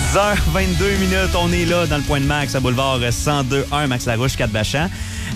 10h22, on est là dans le point de Max à Boulevard 102.1, Max Larouche, 4 Bachan.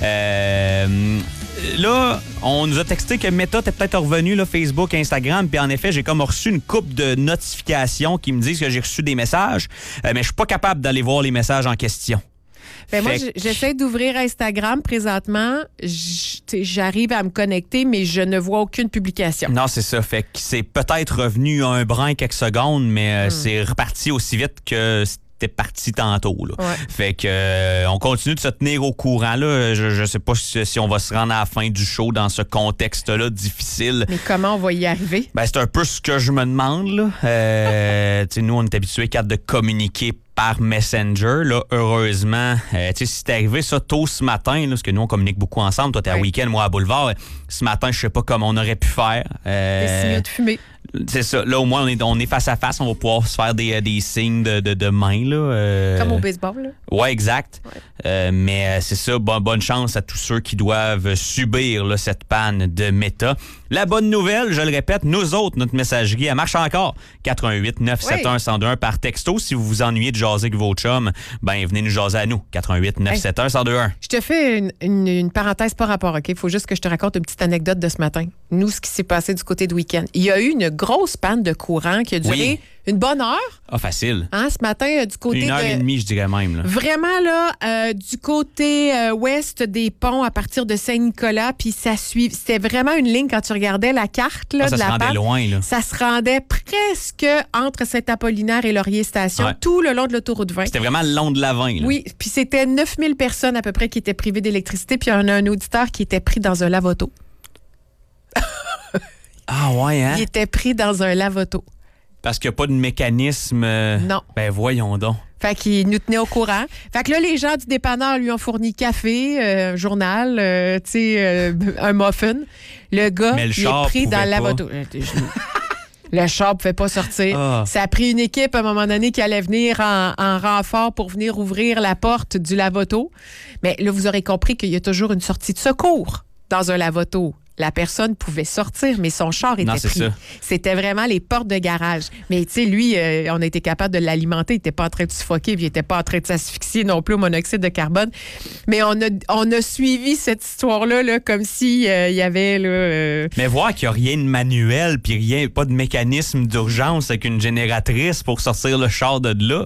Là, on nous a texté que Meta était peut-être revenu, là, Facebook, Instagram, puis en effet, j'ai comme reçu une couple de notifications qui me disent que j'ai reçu des messages, mais je suis pas capable d'aller voir les messages en question. Moi, j'essaie d'ouvrir Instagram présentement. J'arrive à me connecter, mais je ne vois aucune publication. Non, c'est ça. Fait que c'est peut-être revenu un brin quelques secondes, mais c'est reparti aussi vite que c'était parti tantôt. Là. Ouais. Fait que on continue de se tenir au courant. Là. Je sais pas si on va se rendre à la fin du show dans ce contexte-là difficile. Mais comment on va y arriver? Ben, c'est un peu ce que je me demande. Là. Nous, on est habitués de communiquer par Messenger. Là, heureusement, si c'est arrivé ça tôt ce matin, là, parce que nous, on communique beaucoup ensemble. Toi, t'es à week-end, moi à Boulevard. Ce matin, je sais pas comment on aurait pu faire. Des signaux de fumée. C'est ça. Là, au moins, on est face à face. On va pouvoir se faire des signes de main. Là, Comme au baseball. Là. Oui, exact. Ouais. Mais c'est ça. Bonne chance à tous ceux qui doivent subir là, cette panne de Meta. La bonne nouvelle, je le répète, nous autres, notre messagerie, elle marche encore. 88 971 1021 par texto. Si vous vous ennuyez de jaser avec vos chums, ben venez nous jaser à nous. 88 971 1021. Je te fais une parenthèse par rapport, OK? Il faut juste que je te raconte une petite anecdote de ce matin. Nous, ce qui s'est passé du côté de week-end. Il y a eu une grosse panne de courant qui a duré une bonne heure. Ah, facile. Hein, ce matin, du côté 1h30, je dirais même. Là. Vraiment, là, du côté ouest des ponts à partir de Saint-Nicolas, puis ça suit. C'était vraiment une ligne quand tu regardais la carte là, ça de se la rendait panne. loin, là. Ça se rendait presque entre Saint-Apollinaire et Laurier-Station, tout le long de l'autoroute 20. C'était vraiment le long de la 20. Là. Oui, puis c'était 9000 personnes à peu près qui étaient privées d'électricité, puis on a un auditeur qui était pris dans un lave-auto. Ah ouais, hein? Il était pris dans un lave-auto. Parce qu'il n'y a pas de mécanisme... Non. Ben voyons donc. Fait qu'il nous tenait au courant. Fait que là, les gens du dépanneur lui ont fourni café, journal, un muffin. Le gars, il est pris dans le lave-auto. Le char ne pouvait pas sortir. Ah. Ça a pris une équipe à un moment donné qui allait venir en renfort pour venir ouvrir la porte du lave-auto. Mais là, vous aurez compris qu'il y a toujours une sortie de secours dans un lave-auto. La personne pouvait sortir, mais son char était pris. Ça. C'était vraiment les portes de garage. Mais tu sais, lui, on a été capable de l'alimenter. Il n'était pas en train de suffoquer, puis il n'était pas en train de s'asphyxier non plus au monoxyde de carbone. Mais on a suivi cette histoire-là là, comme s'il y avait... Là, Mais voir qu'il n'y a rien de manuel, puis pas de mécanisme d'urgence avec une génératrice pour sortir le char de là.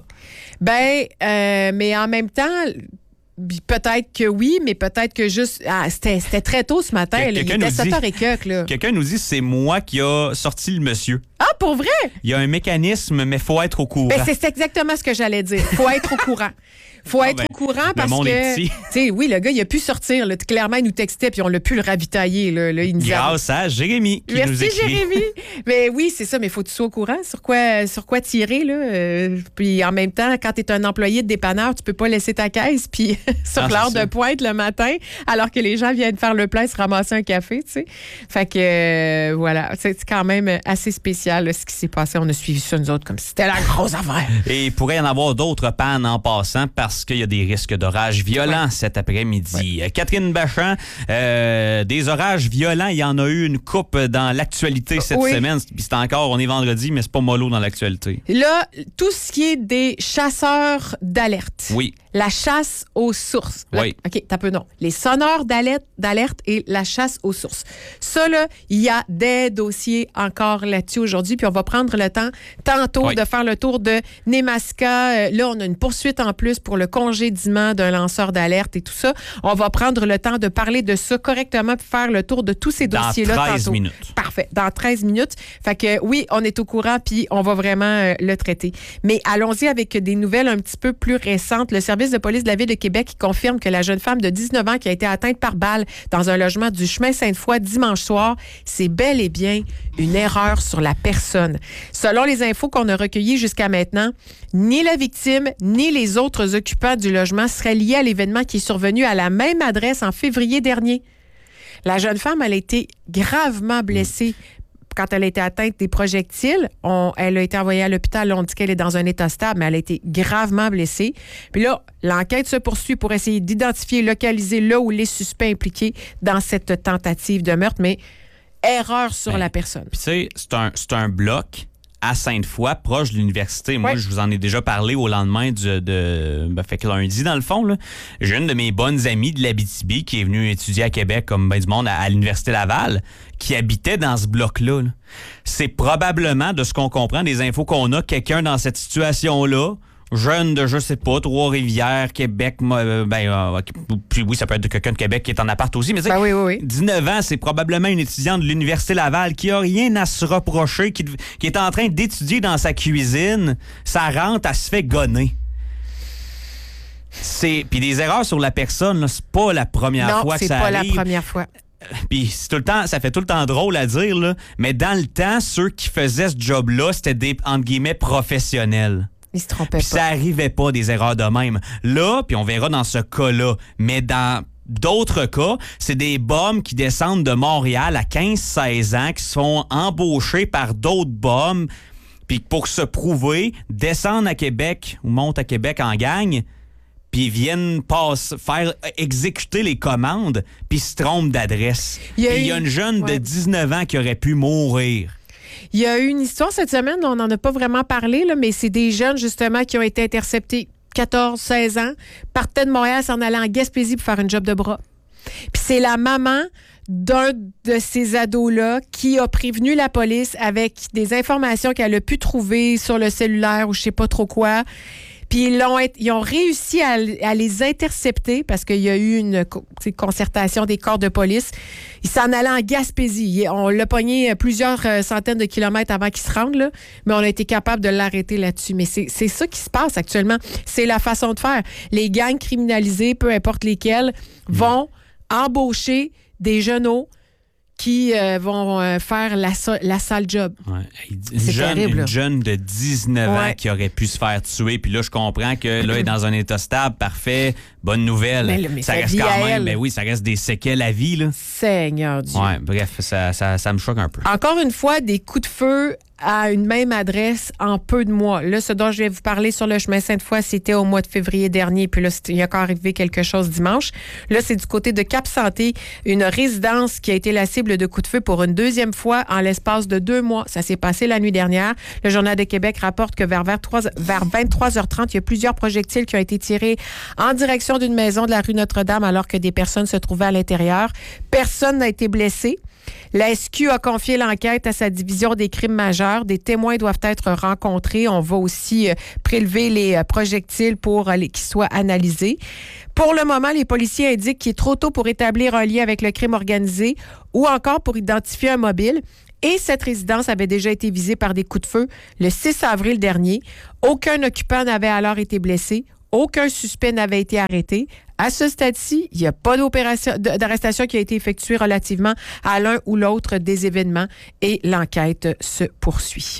Mais en même temps... Peut-être que oui, mais peut-être que juste... c'était très tôt ce matin. Il était 7h15. Là. Quelqu'un nous dit que c'est moi qui a sorti le monsieur. Ah, pour vrai? Il y a un mécanisme, mais il faut être au courant. C'est exactement ce que j'allais dire. Il faut être au courant. Faut être au courant parce que... Tu sais, oui, le gars, il a pu sortir. Là. Clairement, il nous textait puis on l'a pu le ravitailler. Là, il nous grâce à Jérémy qui nous écrit. Merci, Jérémy. Mais oui, c'est ça, mais il faut que tu sois au courant sur quoi tirer. Là. Puis en même temps, quand tu es un employé de dépanneur, tu peux pas laisser ta caisse puis sur l'heure de pointe le matin alors que les gens viennent faire le plein, se ramasser un café. Tu sais. Fait que voilà, c'est quand même assez spécial là, ce qui s'est passé. On a suivi ça, nous autres, comme si c'était la grosse affaire. Et il pourrait y en avoir d'autres pannes en passant parce qu'il y a des risques d'orages violents cet après-midi. Catherine Bachan, des orages violents, il y en a eu une coupe dans l'actualité cette semaine. Puis c'est encore, on est vendredi, mais c'est pas mollo dans l'actualité. Là, tout ce qui est des chasseurs d'alerte. Oui. La chasse aux sources. Là, oui. OK, t'as peu non. Les sonneurs d'alerte et la chasse aux sources. Ça, là, il y a des dossiers encore là-dessus aujourd'hui. Puis on va prendre le temps tantôt de faire le tour de Nemaska. Là, on a une poursuite en plus pour le congédiement d'un lanceur d'alerte et tout ça. On va prendre le temps de parler de ça correctement puis faire le tour de tous ces dossiers-là tantôt. Dans 13 minutes. Parfait. Dans 13 minutes. Fait que oui, on est au courant puis on va vraiment le traiter. Mais allons-y avec des nouvelles un petit peu plus récentes. Le service de police de la Ville de Québec qui confirme que la jeune femme de 19 ans qui a été atteinte par balle dans un logement du chemin Sainte-Foy dimanche soir, c'est bel et bien une erreur sur la personne. Selon les infos qu'on a recueillies jusqu'à maintenant, ni la victime ni les autres occupants du logement seraient liés à l'événement qui est survenu à la même adresse en février dernier. La jeune femme, elle a été gravement blessée quand elle a été atteinte des projectiles. Elle a été envoyée à l'hôpital. On dit qu'elle est dans un état stable, mais elle a été gravement blessée. Puis là, l'enquête se poursuit pour essayer d'identifier, localiser là où les suspects impliqués dans cette tentative de meurtre, mais erreur sur la personne. Puis tu sais, c'est un bloc à Sainte-Foy, proche de l'université. Moi, je vous en ai déjà parlé au lendemain fait que lundi, dans le fond. Là, j'ai une de mes bonnes amies de l'Abitibi qui est venue étudier à Québec, comme ben du monde, à l'Université Laval, qui habitait dans ce bloc-là. Là. C'est probablement, de ce qu'on comprend, des infos qu'on a, quelqu'un dans cette situation-là, jeune de, je sais pas, Trois-Rivières, Québec, puis oui, ça peut être de quelqu'un de Québec qui est en appart aussi, mais oui. 19 ans, c'est probablement une étudiante de l'Université Laval qui a rien à se reprocher, qui est en train d'étudier dans sa cuisine, ça rentre, elle se fait gonner. Puis des erreurs sur la personne, là, c'est pas la première fois que ça arrive. Non, c'est pas la première fois. Puis c'est tout le temps, ça fait tout le temps drôle à dire, là, mais dans le temps, ceux qui faisaient ce job-là, c'était des, entre guillemets, professionnels. Ils se trompaient pas. Ça arrivait pas des erreurs de même. Là, puis on verra dans ce cas-là, mais dans d'autres cas, c'est des bums qui descendent de Montréal à 15-16 ans, qui se font embaucher par d'autres bums, puis pour se prouver, descendent à Québec ou montent à Québec en gang, puis viennent faire exécuter les commandes, puis se trompent d'adresse. Il y a une jeune de 19 ans qui aurait pu mourir. Il y a eu une histoire cette semaine, on n'en a pas vraiment parlé, là, mais c'est des jeunes, justement, qui ont été interceptés, 14, 16 ans, partaient de Montréal, s'en allaient en Gaspésie pour faire une job de bras. Puis c'est la maman d'un de ces ados-là qui a prévenu la police avec des informations qu'elle a pu trouver sur le cellulaire ou je sais pas trop quoi. Puis ils ont réussi à les intercepter parce qu'il y a eu une concertation des corps de police. Ils s'en allaient en Gaspésie. On l'a pogné plusieurs centaines de kilomètres avant qu'ils se rendent, là, mais on a été capable de l'arrêter là-dessus. Mais c'est ça qui se passe actuellement. C'est la façon de faire. Les gangs criminalisés, peu importe lesquels, vont embaucher des jeuneaux qui vont faire la sale job. Ouais. C'est terrible. Une jeune de 19 ans qui aurait pu se faire tuer. Puis là, je comprends que là, elle est dans un état stable, parfait, bonne nouvelle. Mais ça reste quand même, ben oui, ça reste des séquelles à vie. Là. Seigneur Dieu. Ouais, bref, ça me choque un peu. Encore une fois, des coups de feu à une même adresse en peu de mois. Là, ce dont je vais vous parler sur le chemin Sainte-Foy, c'était au mois de février dernier, puis là, il y a encore arrivé quelque chose dimanche. Là, c'est du côté de Cap-Santé, une résidence qui a été la cible de coups de feu pour une deuxième fois en l'espace de 2 mois. Ça s'est passé la nuit dernière. Le Journal de Québec rapporte que vers 23h30, il y a plusieurs projectiles qui ont été tirés en direction d'une maison de la rue Notre-Dame alors que des personnes se trouvaient à l'intérieur. Personne n'a été blessé. La SQ a confié l'enquête à sa division des crimes majeurs. Des témoins doivent être rencontrés. On va aussi prélever les projectiles pour qu'ils soient analysés. Pour le moment, les policiers indiquent qu'il est trop tôt pour établir un lien avec le crime organisé ou encore pour identifier un mobile. Et cette résidence avait déjà été visée par des coups de feu le 6 avril dernier. Aucun occupant n'avait alors été blessé. Aucun suspect n'avait été arrêté. À ce stade-ci, il n'y a pas d'arrestation qui a été effectuée relativement à l'un ou l'autre des événements et l'enquête se poursuit.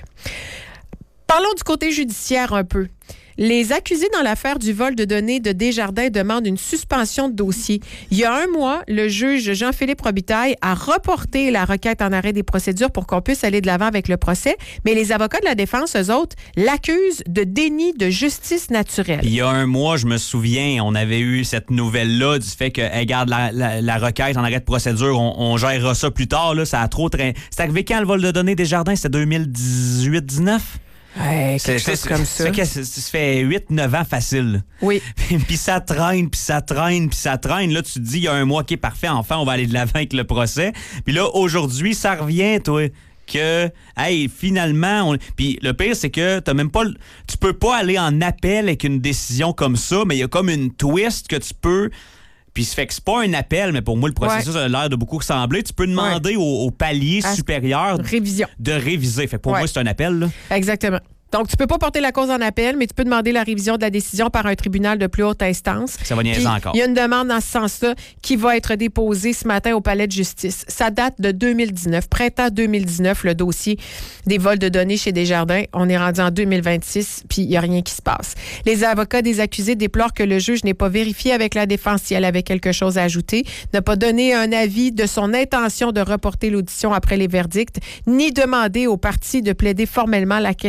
Parlons du côté judiciaire un peu. Les accusés dans l'affaire du vol de données de Desjardins demandent une suspension de dossier. Il y a 1 mois, le juge Jean-Philippe Robitaille a reporté la requête en arrêt des procédures pour qu'on puisse aller de l'avant avec le procès, mais les avocats de la défense, eux autres, l'accusent de déni de justice naturelle. Il y a 1 mois, je me souviens, on avait eu cette nouvelle-là du fait que, regarde, la requête en arrêt de procédure, on gérera ça plus tard, là, ça a trop traîné. C'est arrivé quand le vol de données Desjardins? C'était 2018-19? Ouais, quelque chose comme ça. Ça fait 8-9 ans facile. Oui. Puis ça traîne, puis ça traîne, puis ça traîne. Là, tu te dis, il y a 1 mois qui est parfait, enfin, on va aller de l'avant avec le procès. Puis là, aujourd'hui, ça revient, toi, que, hey, finalement... Puis le pire, c'est que t'as même pas... Tu peux pas aller en appel avec une décision comme ça, mais il y a comme une twist que tu peux... Puis ça fait que c'est pas un appel, mais pour moi, le processus a l'air de beaucoup ressembler. Tu peux demander au palier supérieur de réviser. Fait que pour moi, c'est un appel. Là. Exactement. Donc, tu peux pas porter la cause en appel, mais tu peux demander la révision de la décision par un tribunal de plus haute instance. Ça va niaiser encore. Il y a une demande dans ce sens-là qui va être déposée ce matin au palais de justice. Ça date de 2019, printemps 2019, le dossier des vols de données chez Desjardins. On est rendu en 2026, puis il n'y a rien qui se passe. Les avocats des accusés déplorent que le juge n'ait pas vérifié avec la défense si elle avait quelque chose à ajouter, n'a pas donné un avis de son intention de reporter l'audition après les verdicts, ni demandé aux parties de plaider formellement la question.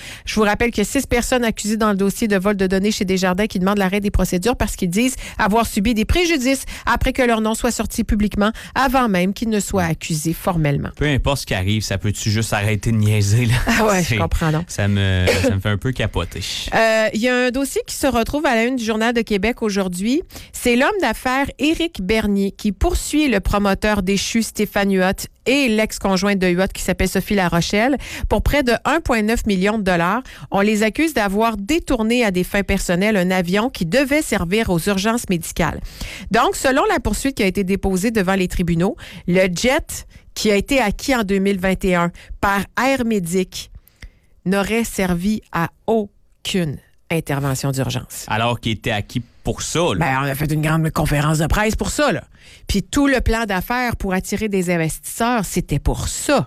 Je vous rappelle qu'il y a 6 personnes accusées dans le dossier de vol de données chez Desjardins qui demandent l'arrêt des procédures parce qu'ils disent avoir subi des préjudices après que leur nom soit sorti publiquement avant même qu'ils ne soient accusés formellement. Peu importe ce qui arrive, ça peut-tu juste arrêter de niaiser, là? Ah ouais, je comprends donc. Ça me fait un peu capoter. Il y a un dossier qui se retrouve à la une du Journal de Québec aujourd'hui. C'est l'homme d'affaires Éric Bernier qui poursuit le promoteur déchu Stéphane Huot et l'ex-conjointe de Huot qui s'appelle Sophie Larochelle pour près de 1,9 million de dollars. On les accuse d'avoir détourné à des fins personnelles un avion qui devait servir aux urgences médicales. Donc, selon la poursuite qui a été déposée devant les tribunaux, le jet qui a été acquis en 2021 par Air Médic n'aurait servi à aucune intervention d'urgence. Alors qu'il était acquis pour ça, là. Ben, on a fait une grande conférence de presse pour ça, là. Puis tout le plan d'affaires pour attirer des investisseurs, c'était pour ça.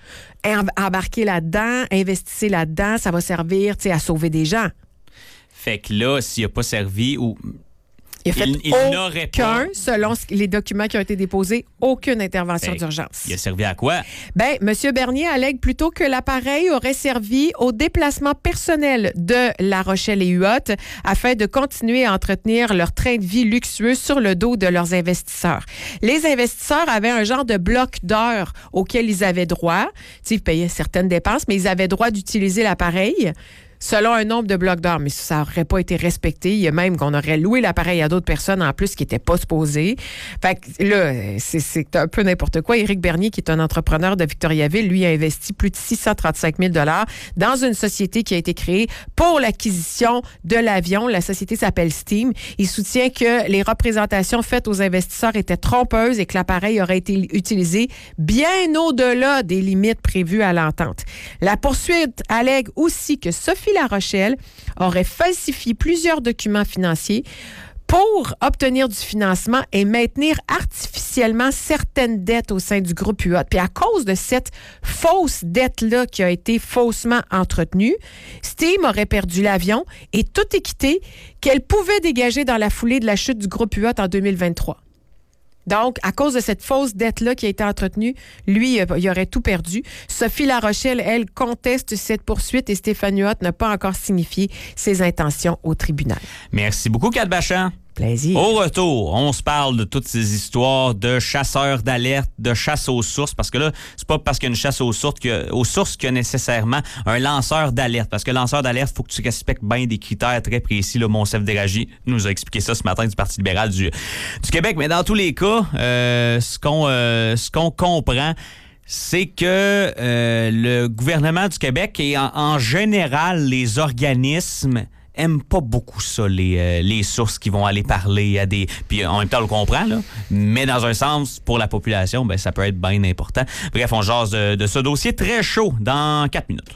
Embarquer là-dedans, investissez là-dedans, ça va servir, tu sais, à sauver des gens. Fait que là, s'il n'a pas servi ou... Il a fait n'aurait aucun, pas... selon les documents qui ont été déposés, aucune intervention d'urgence. Il a servi à quoi? Ben, M. Bernier allègue plutôt que l'appareil aurait servi au déplacement personnel de La Rochelle et Huot afin de continuer à entretenir leur train de vie luxueux sur le dos de leurs investisseurs. Les investisseurs avaient un genre de bloc d'heures auquel ils avaient droit. Tu sais, ils payaient certaines dépenses, mais ils avaient droit d'utiliser l'appareil selon un nombre de blocs d'heures, mais ça n'aurait pas été respecté. Il y a même qu'on aurait loué l'appareil à d'autres personnes en plus qui n'étaient pas supposées. Fait que là, c'est un peu n'importe quoi. Éric Bernier, qui est un entrepreneur de Victoriaville, lui a investi plus de 635 000 $ dans une société qui a été créée pour l'acquisition de l'avion. La société s'appelle Steam. Il soutient que les représentations faites aux investisseurs étaient trompeuses et que l'appareil aurait été utilisé bien au-delà des limites prévues à l'entente. La poursuite allègue aussi que Sophie Larochelle aurait falsifié plusieurs documents financiers pour obtenir du financement et maintenir artificiellement certaines dettes au sein du groupe Huot. Puis à cause de cette fausse dette-là qui a été faussement entretenue, Steam aurait perdu l'avion et toute équité qu'elle pouvait dégager dans la foulée de la chute du groupe Huot en 2023. Donc, à cause de cette fausse dette-là qui a été entretenue, lui, il aurait tout perdu. Sophie Larochelle, elle, conteste cette poursuite et Stéphane Huot n'a pas encore signifié ses intentions au tribunal. Merci beaucoup, Kat Bachand. Plaisir. Au retour, on se parle de toutes ces histoires de chasseurs d'alerte, de chasse aux sources, parce que là, c'est pas parce qu'il y a une chasse aux sources qu'il y a nécessairement un lanceur d'alerte. Parce que lanceur d'alerte, il faut que tu respectes bien des critères très précis. Là, Monsef Déragi nous a expliqué ça ce matin du Parti libéral du Québec. Mais dans tous les cas, ce qu'on comprend, c'est que le gouvernement du Québec et en général les organismes aiment pas beaucoup ça, les sources qui vont aller parler à des... Puis en même temps, on le comprend, là, mais dans un sens, pour la population, ben ça peut être bien important. Bref, on jase de ce dossier très chaud dans 4 minutes.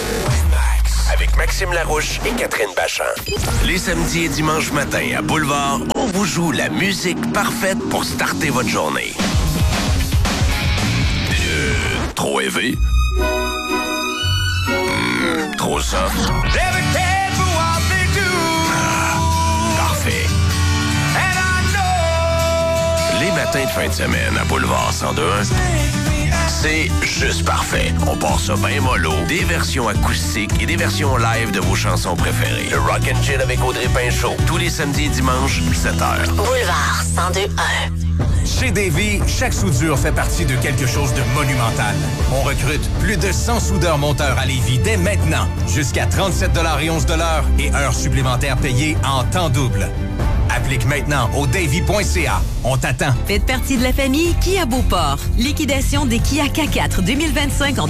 Avec Maxime Larouche et Catherine Bachand. Les samedis et dimanches matins à Boulevard, on vous joue la musique parfaite pour starter votre journée. Trop élevé? Trop soft? Parfait. Les matins de fin de semaine à Boulevard 102.1, c'est juste parfait. On part ça bien mollo. Des versions acoustiques et des versions live de vos chansons préférées. Le Rock and Chill avec Audrey Pinchot. Tous les samedis et dimanches, 7h. Boulevard 102.1. Chez Davy, chaque soudure fait partie de quelque chose de monumental. On recrute plus de 100 soudeurs-monteurs à Lévis dès maintenant. Jusqu'à 37 $ et 11 $ et heures supplémentaires payées en temps double. Applique maintenant au davy.ca. On t'attend. Faites partie de la famille Kia Beauport. Liquidation des Kia K4 2025 en